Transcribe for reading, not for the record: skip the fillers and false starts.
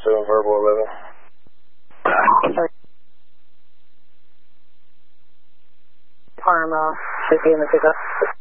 7 verbal 11. Parma, 50 in the pickup.